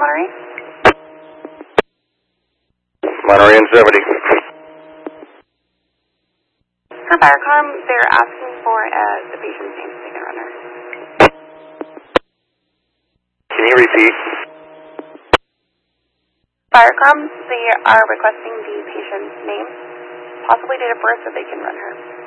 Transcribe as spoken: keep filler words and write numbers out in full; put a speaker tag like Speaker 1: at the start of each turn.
Speaker 1: Monterey?
Speaker 2: Monterey and seventy.
Speaker 1: For Firecom, they're asking for uh, the patient's name so they can run her.
Speaker 2: Can you repeat?
Speaker 1: Firecom, they are requesting the patient's name, possibly date of birth, so they can run her.